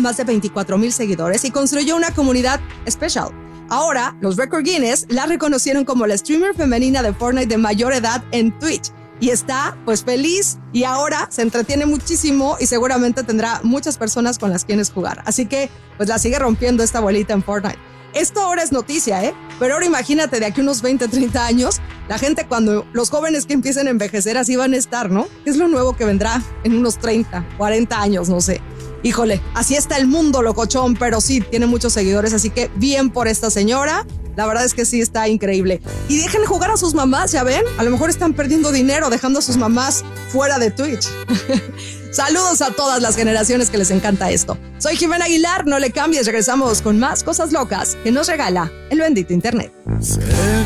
más de 24,000 seguidores y construyó una comunidad especial. Ahora, los Record Guinness la reconocieron como la streamer femenina de Fortnite de mayor edad en Twitch. Y está, pues, feliz y ahora se entretiene muchísimo y seguramente tendrá muchas personas con las quienes jugar. Así que, pues, la sigue rompiendo esta abuelita en Fortnite. Esto ahora es noticia, ¿eh? Pero ahora imagínate, de aquí unos 20, 30 años, la gente cuando los jóvenes que empiecen a envejecer así van a estar, ¿no? Es lo nuevo que vendrá en unos 30, 40 años, no sé. Híjole, así está el mundo, locochón, pero sí, tiene muchos seguidores, así que bien por esta señora. La verdad es que sí está increíble. Y dejen jugar a sus mamás, ¿ya ven? A lo mejor están perdiendo dinero dejando a sus mamás fuera de Twitch. Saludos a todas las generaciones que les encanta esto. Soy Jimena Aguilar, no le cambies, regresamos con más cosas locas que nos regala el bendito internet.